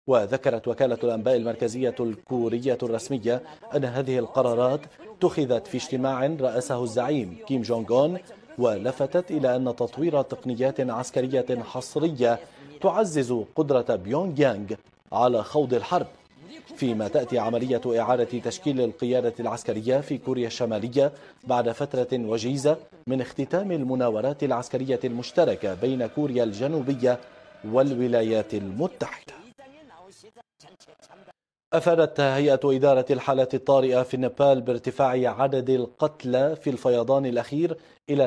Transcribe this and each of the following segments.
وذكرت وكالة الأنباء المركزية الكورية الرسمية أن هذه القرارات اتخذت في اجتماع رأسه الزعيم كيم جونغ أون، ولفتت إلى أن تطوير تقنيات عسكرية حصرية تعزز قدرة بيونغ يانغ على خوض الحرب، فيما تأتي عملية إعادة تشكيل القيادة العسكرية في كوريا الشمالية بعد فترة وجيزة من اختتام المناورات العسكرية المشتركة بين كوريا الجنوبية والولايات المتحدة. أفادت هيئة إدارة الحالات الطارئة في نيبال بارتفاع عدد القتلى في الفيضان الأخير إلى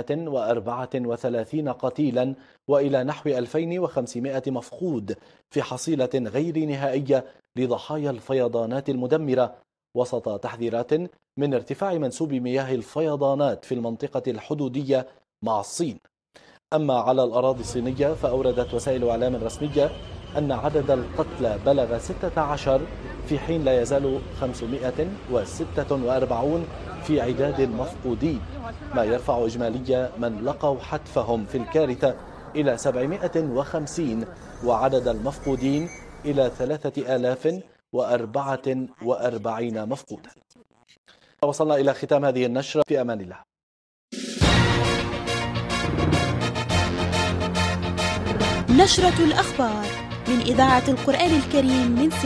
734 قتيلا وإلى نحو 2500 مفقود، في حصيلة غير نهائية لضحايا الفيضانات المدمرة، وسط تحذيرات من ارتفاع منسوب مياه الفيضانات في المنطقة الحدودية مع الصين. أما على الأراضي الصينية فأوردت وسائل إعلام رسمية أن عدد القتلى بلغ 16، في حين لا يزال 546 في عداد المفقودين، ما يرفع إجمالي من لقوا حتفهم في الكارثة إلى 750 وعدد المفقودين إلى 3044 مفقودا. وصلنا إلى ختام هذه النشرة، في أمان الله. نشرة الأخبار من إذاعة القرآن الكريم من